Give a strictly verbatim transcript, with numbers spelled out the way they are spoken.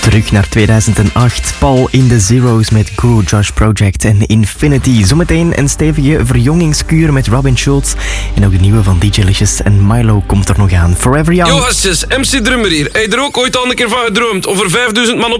Terug naar tweeduizend acht. Paul in the Zeros met Guru Josh Project en Infinity. Zometeen een stevige verjongingskuur met Robin Schulz. En ook de nieuwe van D J Licious en Milo komt er nog aan. Forever Young. Yo gastjes, M C Drummer hier. Heb je er ook ooit al een keer van gedroomd? Over vijfduizend man op